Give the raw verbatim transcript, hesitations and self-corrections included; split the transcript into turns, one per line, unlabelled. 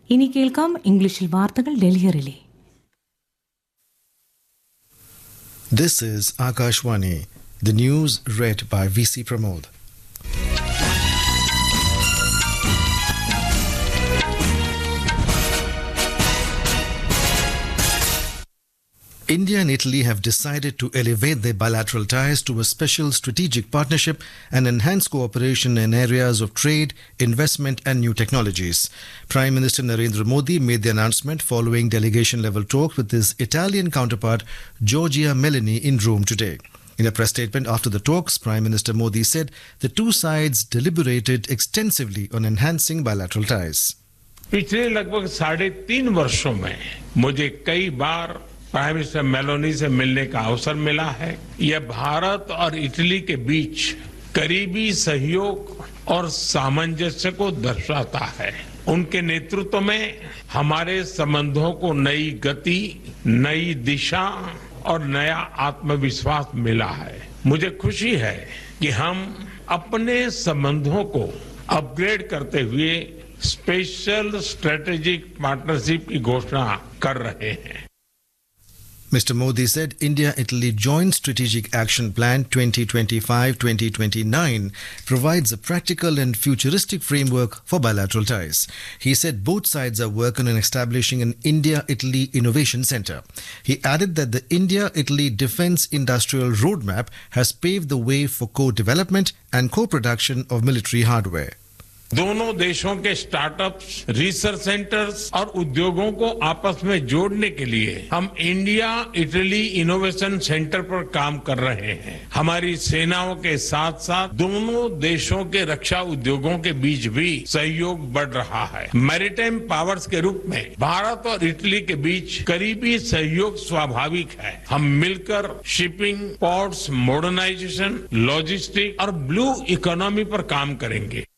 ഇനി കേൾക്കാം ഇംഗ്ലീഷിൽ വാർത്തകൾ Delhi relay.
This is Akashwani. The news read by V C Pramod. India and Italy have decided to elevate their bilateral ties to a special strategic partnership and enhance cooperation in areas of trade, investment and new technologies. Prime Minister Narendra Modi made the announcement following delegation-level talks with his Italian counterpart Giorgia Meloni in Rome today. In a press statement after the talks, Prime Minister Modi said the two sides deliberated extensively on enhancing bilateral ties.
पिछले लगभग साढ़े तीन वर्षों में मुझे कई बार prime minister Meloni से मिलने का अवसर मिला है. यह भारत और इटली के बीच करीबी सहयोग और सामंजस्य को दर्शाता है. उनके नेतृत्व में हमारे संबंधों को नई गति, नई दिशा और नया आत्मविश्वास मिला है. मुझे खुशी है कि हम अपने संबंधों को अपग्रेड करते हुए स्पेशल स्ट्रेटेजिक पार्टनरशिप की घोषणा कर रहे हैं.
Mister Modi said India-Italy Joint Strategic Action Plan twenty twenty-five to twenty twenty-nine provides a practical and futuristic framework for bilateral ties. He said both sides are working on establishing an India-Italy Innovation Center. He added that the India-Italy Defence Industrial Roadmap has paved the way for co-development and co-production of military hardware.
दोनों देशों के startups, research centres और उद्योगों को आपस में जोड़ने के लिए हम इंडिया इटली इनोवेशन सेंटर पर काम कर रहे हैं. हमारी सेनाओं के साथ साथ दोनों देशों के रक्षा उद्योगों के बीच भी सहयोग बढ़ रहा है. मैरीटाइम पावर्स के रूप में भारत और इटली के बीच करीबी सहयोग स्वाभाविक है. हम मिलकर शिपिंग, पोर्ट्स, मॉडर्नाइजेशन, लॉजिस्टिक और ब्लू इकोनॉमी पर काम करेंगे.